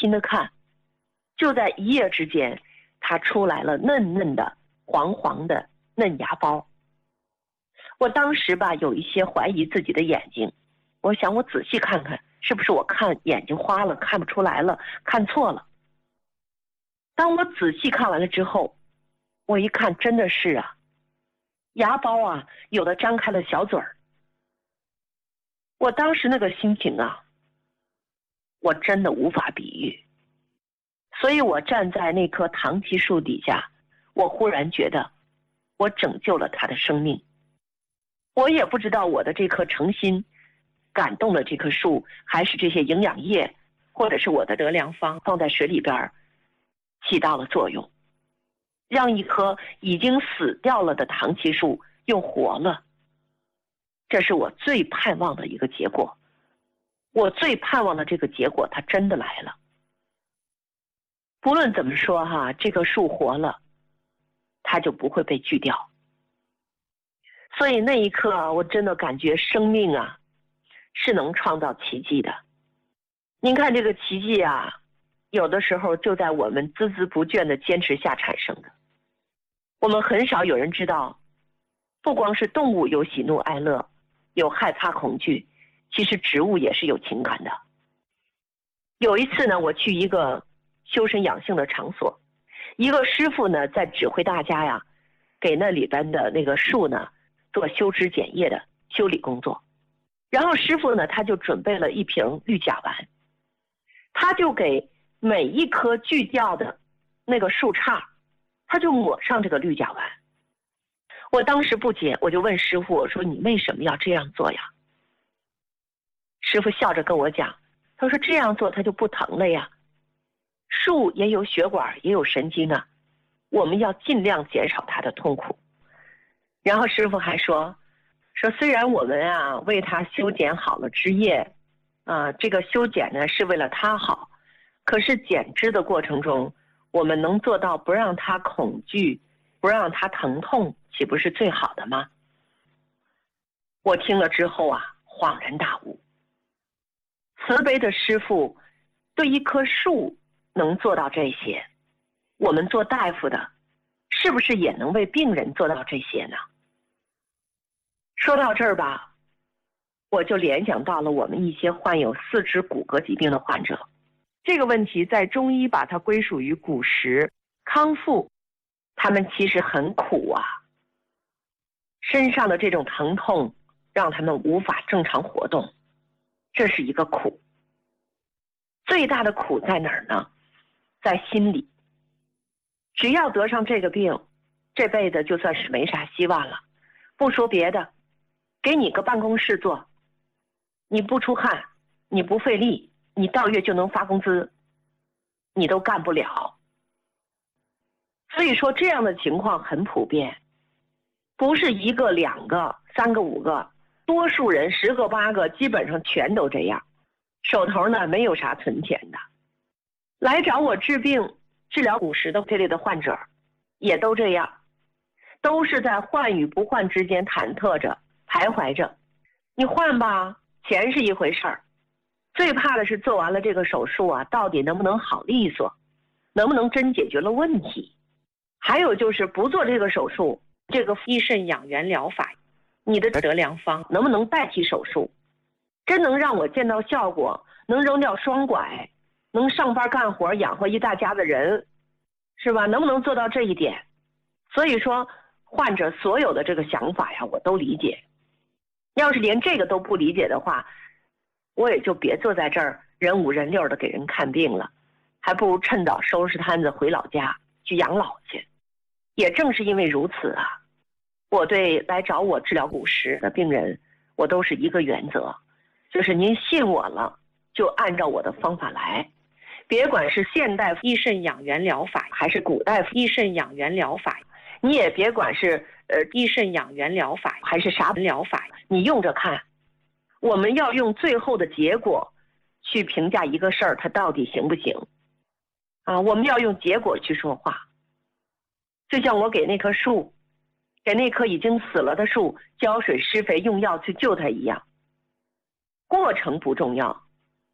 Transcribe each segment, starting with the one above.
心的看，就在一夜之间，它出来了嫩嫩的、黄黄的嫩芽包。我当时吧，有一些怀疑自己的眼睛，我想我仔细看看，是不是我看眼睛花了，看不出来了，看错了。当我仔细看完了之后，我一看，真的是啊，芽包啊，有的张开了小嘴儿。我当时那个心情啊，我真的无法比喻。所以我站在那棵唐奇树底下，我忽然觉得我拯救了它的生命。我也不知道我的这颗诚心感动了这棵树，还是这些营养液或者是我的德良方放在水里边起到了作用，让一棵已经死掉了的唐奇树又活了。这是我最盼望的一个结果，我最盼望的这个结果它真的来了。不论怎么说哈，这棵树活了，它就不会被锯掉。所以那一刻啊，我真的感觉生命啊是能创造奇迹的。您看这个奇迹啊，有的时候就在我们孜孜不倦的坚持下产生的。我们很少有人知道，不光是动物有喜怒哀乐，有害怕恐惧，其实植物也是有情感的。有一次呢，我去一个修身养性的场所，一个师傅呢在指挥大家呀，给那里边的那个树呢做修枝剪叶的修理工作。然后师傅呢他就准备了一瓶绿甲烷，他就给每一棵锯掉的那个树杈，他就抹上这个绿甲烷。我当时不解，我就问师傅，我说你为什么要这样做呀？师傅笑着跟我讲，他说这样做它就不疼了呀，树也有血管也有神经啊，我们要尽量减少它的痛苦。然后师傅还说虽然我们啊为它修剪好了枝叶这个修剪呢是为了它好，可是剪枝的过程中，我们能做到不让它恐惧，不让它疼痛，岂不是最好的吗？我听了之后啊，恍然大悟。慈悲的师父对一棵树能做到这些，我们做大夫的是不是也能为病人做到这些呢？说到这儿吧，我就联想到了我们一些患有四肢骨骼疾病的患者。这个问题在中医把它归属于骨实康复，他们其实很苦啊，身上的这种疼痛让他们无法正常活动，这是一个苦。最大的苦在哪儿呢？在心里。只要得上这个病，这辈子就算是没啥希望了。不说别的，给你个办公室做，你不出汗，你不费力，你到月就能发工资，你都干不了。所以说这样的情况很普遍，不是一个两个三个五个，多数人10个8个基本上全都这样，手头呢没有啥存钱的，来找我治病治疗骨实的这类的患者也都这样，都是在换与不换之间忐忑着徘徊着。你换吧，钱是一回事儿，最怕的是做完了这个手术啊，到底能不能好利索，能不能真解决了问题。还有就是不做这个手术，这个益肾养元疗法，你的德良方能不能代替手术，真能让我见到效果，能扔掉双拐，能上班干活养活一大家的人，是吧？能不能做到这一点？所以说患者所有的这个想法呀，我都理解。要是连这个都不理解的话，我也就别坐在这儿人五人六的给人看病了，还不如趁早收拾摊子回老家去养老去。也正是因为如此啊，我对来找我治疗骨实的病人，我都是一个原则，就是您信我了，就按照我的方法来，别管是现代益肾养元疗法还是古代益肾养元疗法，你也别管是益肾养元疗法还是啥疗法，你用着看。我们要用最后的结果去评价一个事儿它到底行不行啊？我们要用结果去说话。就像我给那棵树，给那棵已经死了的树浇水施肥用药去救它一样，过程不重要，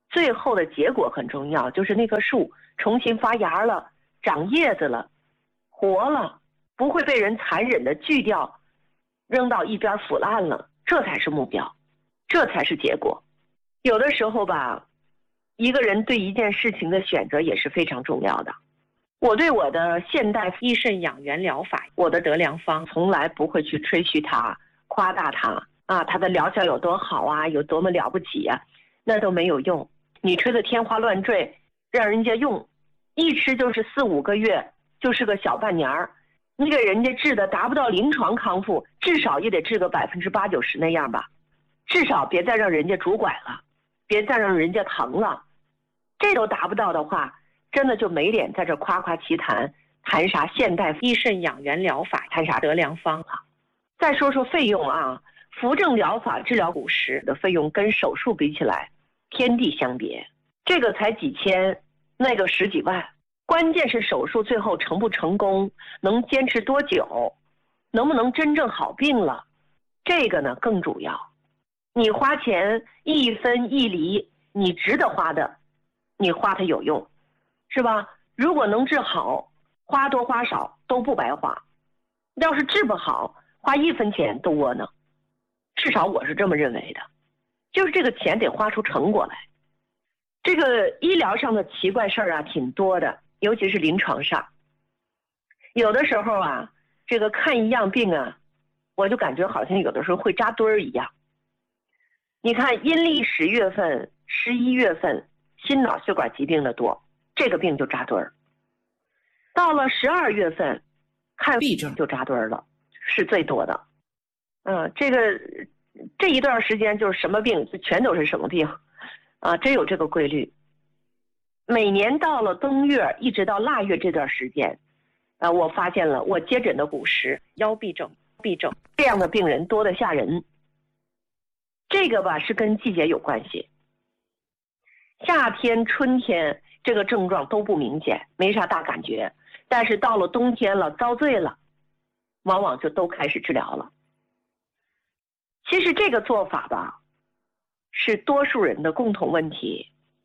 最后的结果很重要，就是那棵树重新发芽了，长叶子了，活了，不会被人残忍的锯掉，扔到一边腐烂了，这才是目标，这才是结果。有的时候吧，一个人对一件事情的选择也是非常重要的。我对我的现代益肾养元疗法，我的德良方，从来不会去吹嘘它、夸大它啊，它的疗效有多好啊，有多么了不起啊，那都没有用。你吹得天花乱坠，让人家用，一吃就是4、5个月，就是个小半年儿。你给人家治的达不到临床康复，至少也得治个80%、90%那样吧，至少别再让人家拄拐了，别再让人家疼了。这都达不到的话，真的就没脸在这夸夸其谈，谈啥现代益肾养元疗法，谈啥德良方了。再说说费用啊，扶正疗法治疗骨石的费用跟手术比起来天地相别，这个才几千，那个10几万。关键是手术最后成不成功，能坚持多久，能不能真正好病了，这个呢更主要。你花钱一分一厘，你值得花的，你花它有用，是吧？如果能治好，花多花少都不白花。要是治不好，花1分钱都窝囊，至少我是这么认为的。就是这个钱得花出成果来。这个医疗上的奇怪事儿啊挺多的，尤其是临床上。有的时候啊，这个看一样病啊，我就感觉好像有的时候会扎堆儿一样。你看阴历10月份、11月份心脑血管疾病的多，这个病就扎堆儿。到了12月份，看痹症就扎堆儿了，是最多的。这一段时间就是什么病全都是什么病啊，真有这个规律。每年到了冬月一直到腊月这段时间，我发现了我接诊的骨石、腰痹症这样的病人多得吓人。这个吧是跟季节有关系，夏天、春天这个症状都不明显，没啥大感觉，但是到了冬天了，遭罪了，往往就都开始治疗了。其实这个做法吧，是多数人的共同问题。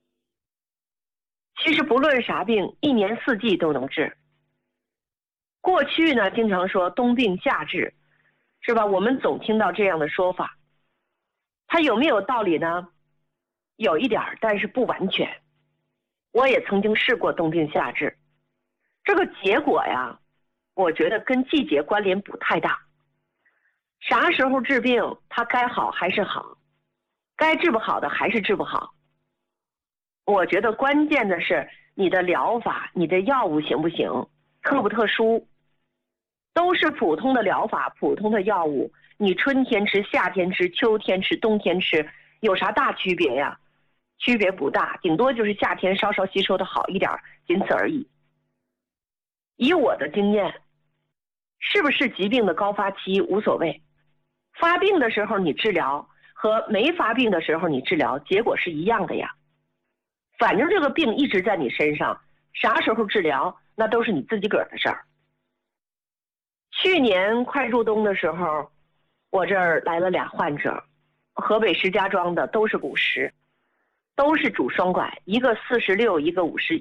其实不论啥病，一年4季都能治。过去呢，经常说冬病夏治，是吧？我们总听到这样的说法，它有没有道理呢？有一点，但是不完全。我也曾经试过冬病夏治，这个结果呀，我觉得跟季节关联不太大。啥时候治病，它该好还是好，该治不好的还是治不好。我觉得关键的是你的疗法，你的药物行不行，特不特殊。都是普通的疗法，普通的药物，你春天吃、夏天吃、秋天吃、冬天吃，有啥大区别呀？区别不大，顶多就是夏天稍稍吸收的好一点，仅此而已。以我的经验，是不是疾病的高发期无所谓，发病的时候你治疗和没发病的时候你治疗，结果是一样的呀。反正这个病一直在你身上，啥时候治疗那都是你自己个儿的事儿。去年快入冬的时候，我这儿来了俩患者，河北石家庄的，都是骨石，都是拄双拐，一个46，一个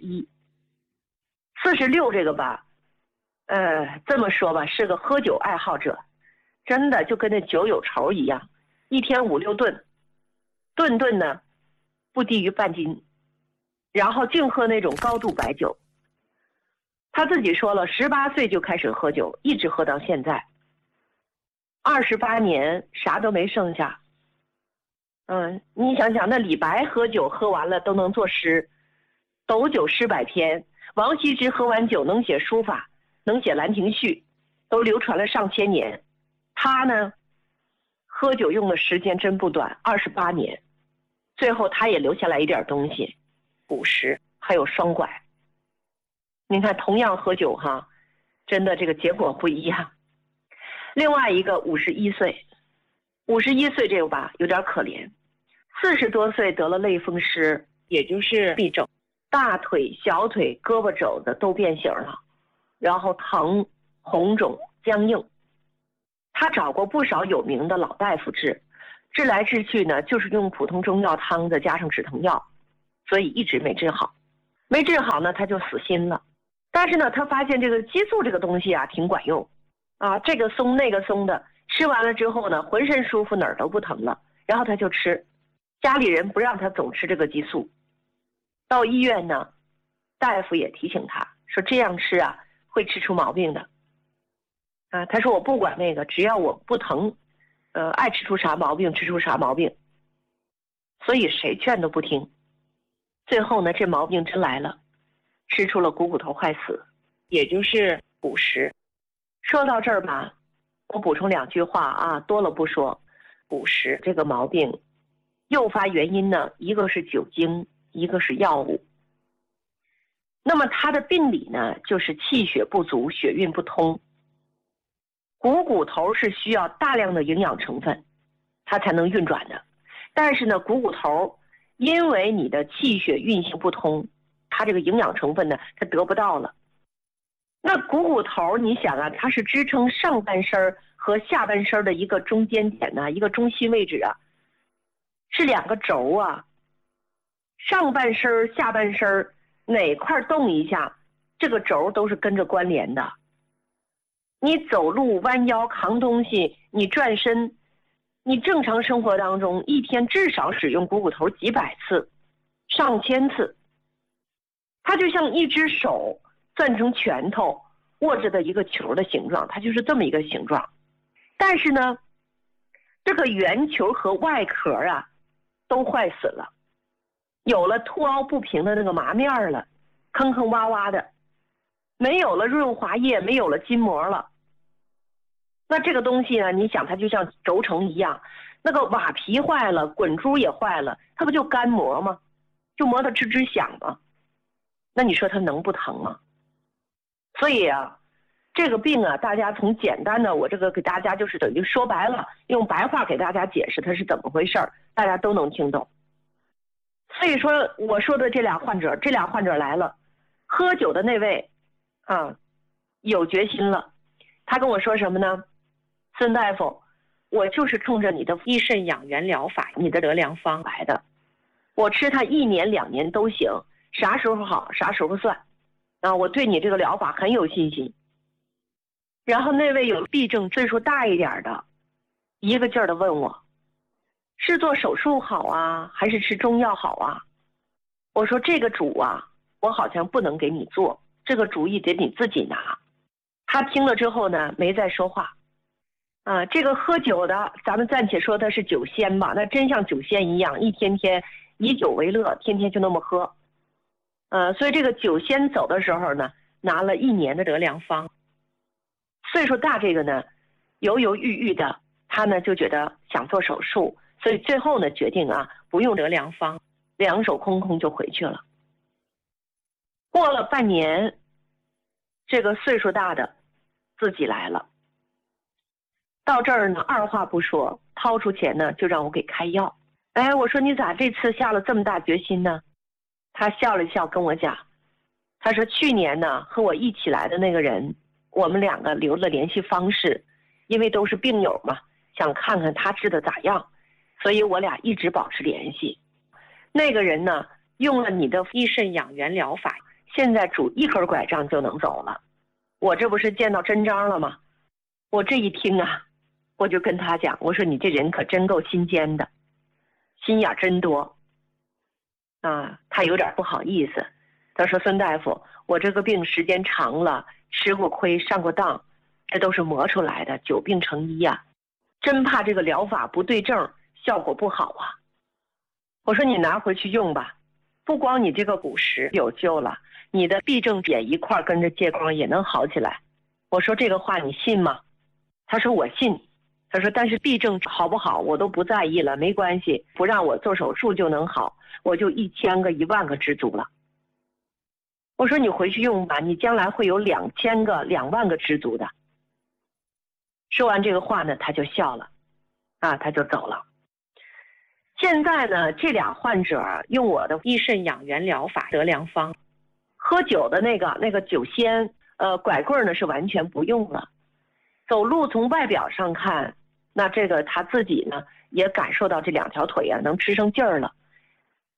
51。46这个吧，这么说吧，是个喝酒爱好者，真的就跟那酒有仇一样，一天5、6顿，顿顿呢不低于半斤，然后净喝那种高度白酒。他自己说了，18岁就开始喝酒，一直喝到现在，28年啥都没剩下。你想想，那李白喝酒喝完了都能作诗，斗酒诗百篇；王羲之喝完酒能写书法，能写兰亭序，都流传了上千年。他呢，喝酒用的时间真不短，28年，最后他也留下来一点东西，骨石还有双拐。您看，同样喝酒哈，真的这个结果不一样。另外一个51岁，51岁这个吧有点可怜，40多岁得了类风湿，也就是痹症，大腿、小腿、胳膊肘子都变形了，然后疼、红肿、僵硬。他找过不少有名的老大夫治来治去呢，就是用普通中药汤子加上止疼药， 所以一直没治好。没治好呢，他就死心了。但是呢，他发现这个激素这个东西啊挺管用啊，这个松那个松的，吃完了之后呢，浑身舒服，哪儿都不疼了。然后他就吃，家里人不让他总吃这个激素。到医院呢，大夫也提醒他说这样吃啊会吃出毛病的。啊，他说我不管那个，只要我不疼，爱吃出啥毛病吃出啥毛病。所以谁劝都不听。最后呢，这毛病真来了，吃出了股骨头坏死，也就是骨蚀。说到这儿吧，我补充2句话啊，多了不说。骨蚀这个毛病诱发原因呢，一个是酒精，一个是药物。那么它的病理呢，就是气血不足，血运不通。骨头是需要大量的营养成分，它才能运转的。但是呢，股骨头因为你的气血运行不通，它这个营养成分呢，它得不到了。那股骨头你想啊，它是支撑上半身和下半身的一个中间点呢，一个中心位置啊，是2个轴啊。上半身下半身哪块动一下，这个轴都是跟着关联的。你走路弯腰扛东西，你转身，你正常生活当中一天至少使用股骨头几百次，上千次。它就像一只手攥成拳头握着的一个球的形状，它就是这么一个形状。但是呢，这个圆球和外壳啊都坏死了，有了凸凹不平的那个麻面了，坑坑洼洼的，没有了润滑液，没有了筋膜了。那这个东西呢，你想它就像轴承一样，那个瓦皮坏了，滚珠也坏了，它不就干磨吗？就磨得吱吱响吗？那你说它能不疼吗？所以啊，这个病啊，大家从简单的我这个给大家就是等于说白了，用白话给大家解释它是怎么回事儿，大家都能听懂。所以说我说的这俩患者来了，喝酒的那位啊有决心了，他跟我说什么呢？孙大夫，我就是冲着你的益肾养元疗法，你的得良方来的，我吃它1年2年都行，啥时候好啥时候算啊，我对你这个疗法很有信心。然后那位有痹症岁数大一点的，一个劲儿的问我，是做手术好啊，还是吃中药好啊？我说这个主啊，我好像不能给你做，这个主意得你自己拿。他听了之后呢，没再说话。这个喝酒的，咱们暂且说他是酒仙吧，那真像酒仙一样，一天天以酒为乐，天天就那么喝。所以这个酒仙走的时候呢，拿了1年的得良方。岁数大这个呢，犹犹豫豫的，他呢就觉得想做手术，所以最后呢决定啊，不用得良方，2手空空就回去了。过了半年，这个岁数大的自己来了。到这儿呢，二话不说，掏出钱呢就让我给开药。我说你咋这次下了这么大决心呢？他笑了笑跟我讲，他说去年呢和我一起来的那个人，我们2个留了联系方式，因为都是病友嘛，想看看他治的咋样，所以我俩一直保持联系。那个人呢用了你的益肾养元疗法，现在拄1根拐杖就能走了。我这不是见到真章了吗？我这一听啊，我就跟他讲，我说你这人可真够心尖的，心眼真多啊。他有点不好意思，他说孙大夫，我这个病时间长了，吃过亏上过当，这都是磨出来的，久病成医啊，真怕这个疗法不对症，效果不好啊。我说你拿回去用吧，不光你这个骨蚀有救了，你的痹症点一块跟着借光也能好起来。我说这个话你信吗？他说我信。他说但是痹症好不好我都不在意了，没关系，不让我做手术就能好，我就1000个1万个知足了。我说你回去用吧，你将来会有2000个2万个知足的。说完这个话呢，他就笑了他就走了。现在呢，这俩患者用我的益肾养元疗法得良方，喝酒的那个酒仙拐棍呢是完全不用了。走路从外表上看，那这个他自己呢也感受到这2条腿能支上劲儿了。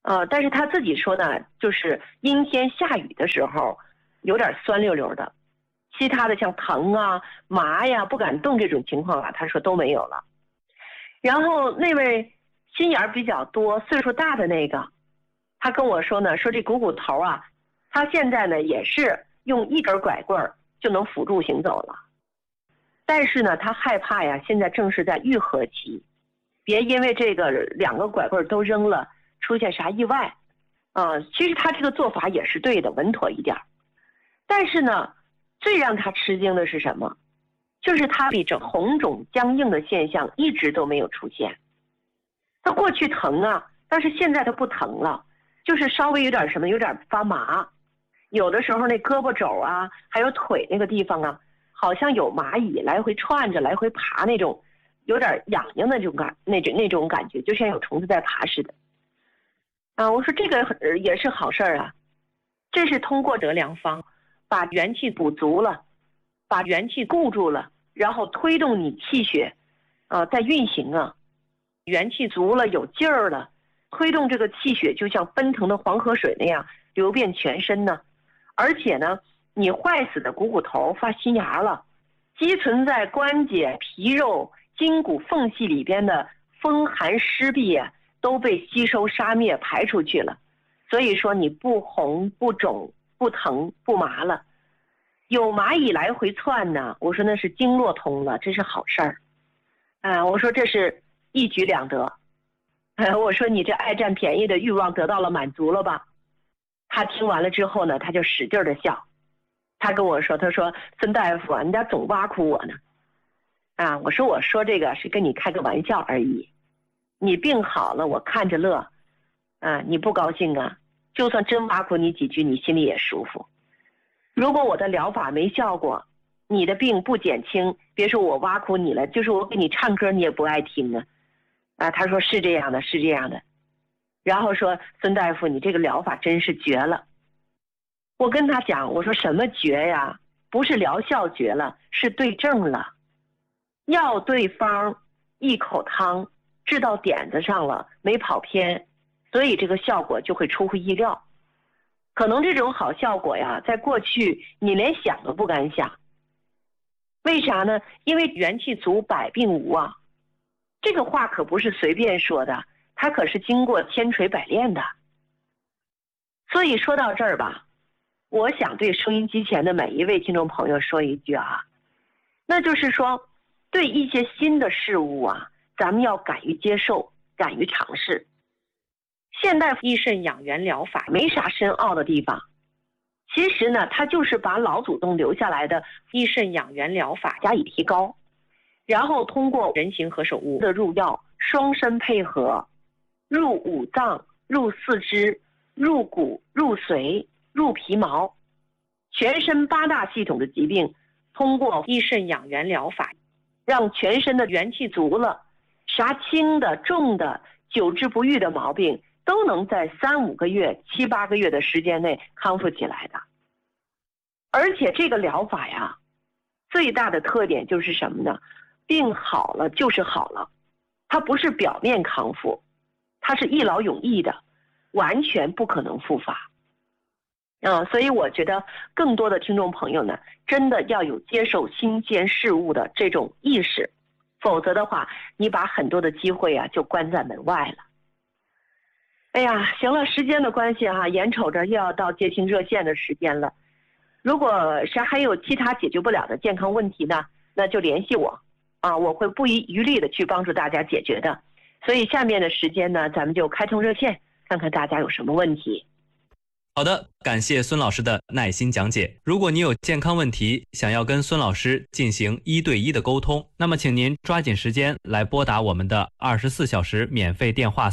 但是他自己说呢，就是阴天下雨的时候有点酸溜溜的，其他的像疼啊、麻呀、不敢动这种情况啊，他说都没有了。然后那位心眼比较多、岁数大的那个，他跟我说呢，说这股头啊，他现在呢也是用一根拐棍就能辅助行走了，但是呢，他害怕呀，现在正是在愈合期，别因为这个2个拐棍都扔了，出现啥意外。其实他这个做法也是对的，稳妥一点。但是呢，最让他吃惊的是什么？就是他这红肿僵硬的现象一直都没有出现。他过去疼啊，但是现在他不疼了，就是稍微有点什么，有点发麻。有的时候那胳膊肘啊，还有腿那个地方啊，好像有蚂蚁来回串着、来回爬那种，有点痒痒的那种感觉，就像有虫子在爬似的。我说这个也是好事啊，这是通过得良方，把元气补足了，把元气固住了，然后推动你气血在运行啊，元气足了，有劲儿了，推动这个气血就像奔腾的黄河水那样流遍全身呢。而且呢，你坏死的股头发新芽了，积存在关节、皮肉、筋骨缝隙里边的风寒湿痹啊，都被吸收杀灭排出去了。所以说你不红不肿不疼不麻了，有蚂蚁来回窜呢，我说那是经络通了，这是好事儿。我说这是一举两得。我说你这爱占便宜的欲望得到了满足了吧？他听完了之后呢，他就使劲的笑。他跟我说，他说孙大夫啊，你咋总挖苦我呢？我说这个是跟你开个玩笑而已。你病好了，我看着乐。你不高兴啊？就算真挖苦你几句，你心里也舒服。如果我的疗法没效果，你的病不减轻，别说我挖苦你了，就是我给你唱歌你也不爱听啊。他说是这样的，是这样的。然后说孙大夫，你这个疗法真是绝了。我跟他讲，我说什么绝呀？不是疗效绝了，是对症了。药对方，一口汤，治到点子上了，没跑偏，所以这个效果就会出乎意料。可能这种好效果呀，在过去你连想都不敢想。为啥呢？因为元气足，百病无啊。这个话可不是随便说的，它可是经过千锤百炼的。所以说到这儿吧，我想对收音机前的每一位听众朋友说一句啊，那就是说，对一些新的事物啊，咱们要敢于接受，敢于尝试。现代益肾养元疗法没啥深奥的地方，其实呢，它就是把老祖宗留下来的益肾养元疗法加以提高，然后通过人形何首乌的入药，双参配合，入五脏，入四肢，入骨，入髓，入皮毛，全身8大系统的疾病，通过益肾养元疗法，让全身的元气足了，啥轻的、重的、久治不愈的毛病，都能在3、5个月、7、8个月的时间内康复起来的。而且这个疗法呀，最大的特点就是什么呢？病好了就是好了，它不是表面康复，它是一劳永逸的，完全不可能复发。所以我觉得更多的听众朋友呢，真的要有接受新鲜事物的这种意识，否则的话，你把很多的机会啊就关在门外了。哎呀，行了，时间的关系啊，眼瞅着又要到接听热线的时间了。如果谁还有其他解决不了的健康问题呢，那就联系我我会不遗余力的去帮助大家解决的。所以下面的时间呢，咱们就开通热线，看看大家有什么问题。 好的，感谢孙老师的耐心讲解。如果你有健康问题，想要跟孙老师进行1对1的沟通，那么请您抓紧时间来拨打我们的24小时免费电话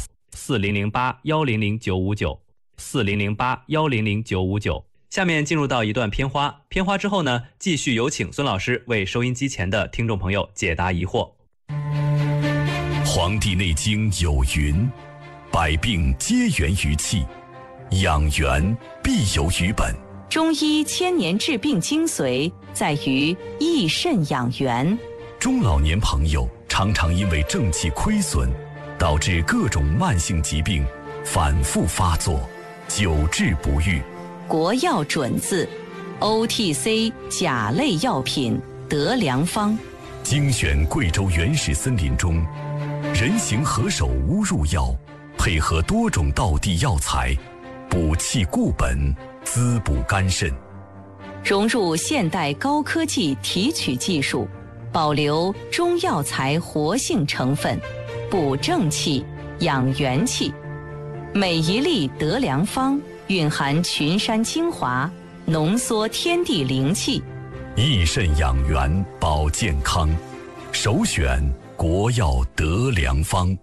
4008-100-959 4008-100-959。下面进入到一段片花，片花之后呢，继续有请孙老师为收音机前的听众朋友解答疑惑。 黄帝内经有云，百病皆源于气，养元必有于本。 中医千年治病精髓在于益肾养元。 中老年朋友常常因为正气亏损，导致各种慢性疾病反复发作，久治不愈。 国药准字 OTC 甲类药品德良方， 精选贵州原始森林中人形何首乌入药，配合多种道地药材，补气固本，滋补肝肾。 融入现代高科技提取技术，保留中药材活性成分，补正气，养元气。每一粒德良方蕴含群山精华，浓缩天地灵气， 益肾养元，保健康，首选国药德良方。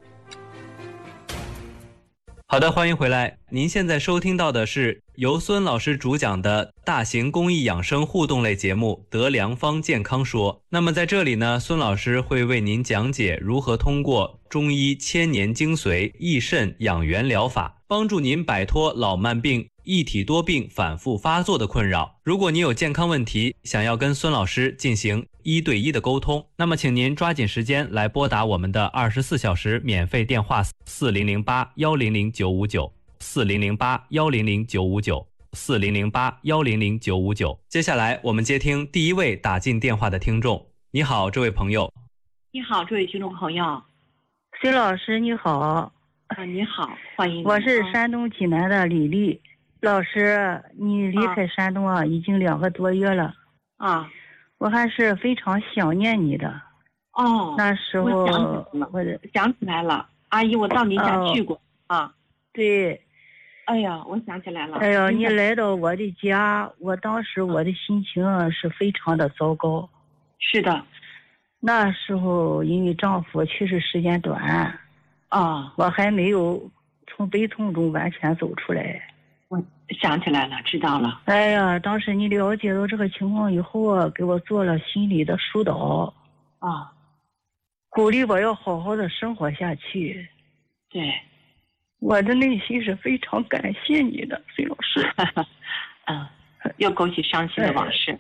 好的，欢迎回来。您现在收听到的是由孙老师主讲的大型公益养生互动类节目《德良方健康说》。那么在这里呢，孙老师会为您讲解如何通过中医千年精髓益肾养元疗法，帮助您摆脱老慢病、一体多病反复发作的困扰。如果你有健康问题，想要跟孙老师进行1对1的沟通，那么请您抓紧时间来拨打我们的24小时免费电话4008-100-959 4008-100-959 4008-100-959。接下来我们接听第一位打进电话的听众。你好，这位朋友。 你好，这位听众朋友。 孙老师你好。 你好，欢迎你。 我是山东济南的李丽。老师，你离开山东已经2个多月了。我还是非常想念你的。那时候我想起来了，阿姨，我到您家去过。 对。 哎呀，我想起来了。 哎呀，你来到我的家，我当时我的心情是非常的糟糕。 是的。 那时候因为丈夫去世时间短，我还没有从悲痛中完全走出来。 我想起来了，知道了。 哎呀，当时你了解到这个情况以后，给我做了心理的疏导，鼓励我要好好的生活下去。 对， 我的内心是非常感谢你的，孙老师。 又勾起伤心的往事。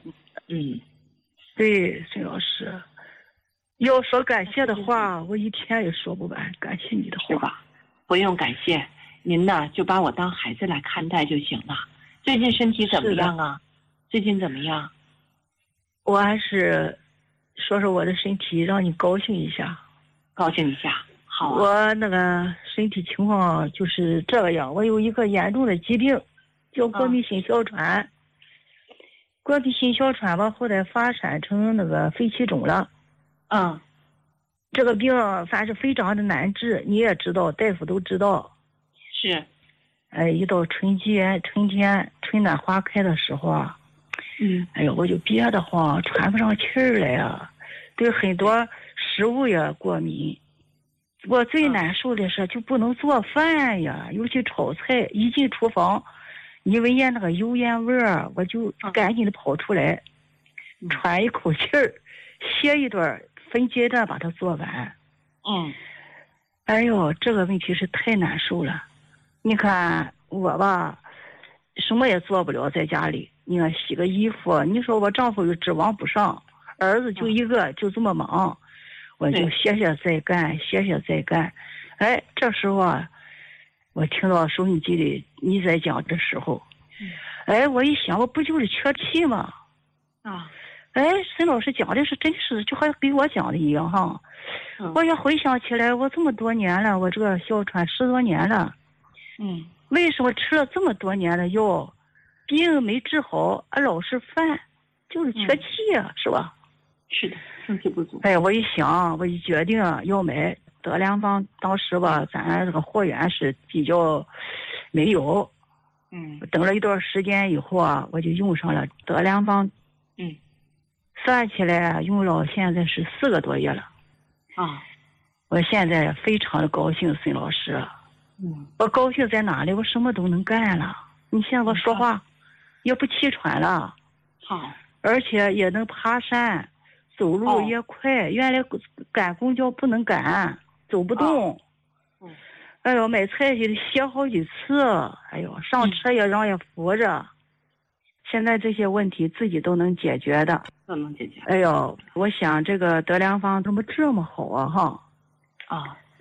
对，孙老师，要说感谢的话，我一天也说不完。感谢你的话。 是吧？不用感谢，您呢就把我当孩子来看待就行了。最近身体怎么样啊？最近怎么样？ 我还是说说我的身体，让你高兴一下。 高兴一下，好啊。 我那个身体情况就是这个样，我有一个严重的疾病，叫过敏性哮喘。过敏性哮喘吧，后来发展成那个肺气肿了。这个病反正非常的难治，你也知道，大夫都知道。 是。 一到春天春暖花开的时候哎呦，我就憋得慌，喘不上气儿来啊，对很多食物也过敏。我最难受的是就不能做饭呀，尤其炒菜，一进厨房一闻见那个油烟味儿，我就赶紧的跑出来，喘一口气儿，歇一段，分阶段把它做完。哎呦，这个问题是太难受了。你看我吧，什么也做不了，在家里你看洗个衣服，你说我丈夫又指望不上，儿子就一个，就这么忙，我就歇歇再干，歇歇再干。哎，这时候我听到收音机里你在讲的时候，哎，我一想，我不就是缺气吗？哎，孙老师讲的是真是就好像给我讲的一样哈。我也回想起来，我这么多年了，我这个哮喘10多年了。为什么吃了这么多年的药，病没治好，老是犯，就是缺气呀，是吧？ 是的，肾气不足。 哎，我一想，我一决定要买德良方，当时吧，咱这个货源是比较没有。等了一段时间以后我就用上了德良方。算起来用了现在是4个多月了。我现在非常的高兴，孙老师。我高兴在哪里？我什么都能干了。你现在我说话也不气喘了。而且也能爬山，走路也快。原来赶公交不能赶，走不动。哎呦，买菜去歇好几次。哎呦，上车也让人扶着。现在这些问题自己都能解决的。 都能解决。 哎呦，我想这个德良方怎么这么好啊哈。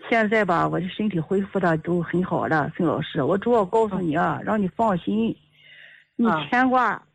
现在吧，我的身体恢复的都很好了，孙老师。我主要告诉你啊，让你放心，你牵挂